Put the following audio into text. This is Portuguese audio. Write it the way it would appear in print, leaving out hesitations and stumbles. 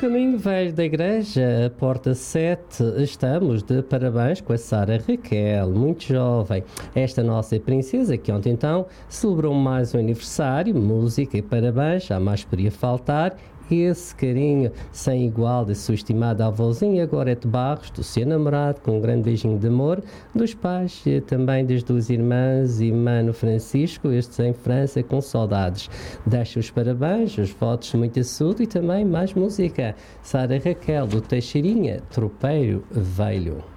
caminho velho da igreja, a porta 7, estamos de parabéns com a Sara Raquel, muito jovem. Esta nossa princesa que ontem então celebrou mais um aniversário, música e parabéns, jamais poderia faltar. Esse carinho sem igual da sua estimada avózinha Gorete Barros, do seu namorado, com um grande beijinho de amor, dos pais e também das duas irmãs e Mano Francisco, estes em França, com saudades. Deixa os parabéns, os votos de muita saúde e também mais música. Sara Raquel, do Teixeirinha, Tropeiro Velho.